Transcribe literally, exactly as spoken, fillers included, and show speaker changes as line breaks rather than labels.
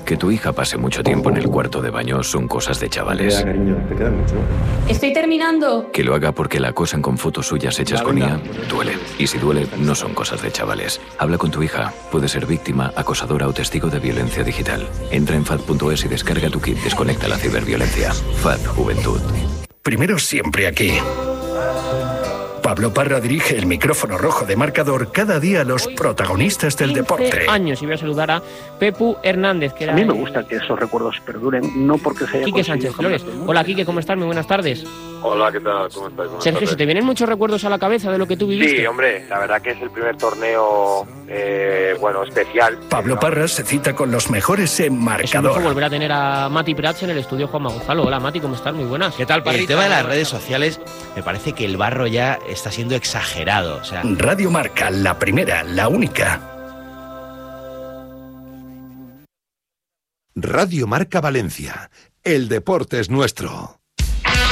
Que tu hija pase mucho tiempo en el cuarto de baño son cosas de chavales.
Mira, cariño, te queda mucho.
Estoy terminando.
Que lo haga porque la acosan con fotos suyas hechas con I A, duele. Y si duele, no son cosas de chavales. Habla con tu hija. Puede ser víctima, acosadora o testigo de violencia digital. Entra en F A D punto es y descarga tu kit Desconecta la ciberviolencia. F A D Juventud.
Primero siempre aquí. Pablo Parra dirige el micrófono rojo de Marcador cada día a los protagonistas del deporte.
Años y voy a saludar a Pepu Hernández. Que era
a mí me gusta que esos recuerdos perduren, no porque sea...
Quique Sánchez Flores. Hola, Quique, ¿cómo estás? Muy buenas tardes.
Hola, ¿qué tal? ¿Cómo estás? Buenas
Sergio,
tardes.
¿se te vienen muchos recuerdos a la cabeza de lo que tú viviste?
Sí, hombre, la verdad que es el primer torneo, eh, bueno, especial.
Pablo Parra se cita con los mejores en
Es un lujo
Marcador.
volver a tener a Mati Prats en el estudio Juanma Gonzalo. Hola, Mati, ¿cómo estás? Muy buenas.
¿Qué tal, Parrita? El tema de las redes sociales, me parece que el barro ya está siendo exagerado. O sea,
Radio Marca, la primera, la única.
Radio Marca Valencia. El deporte es nuestro.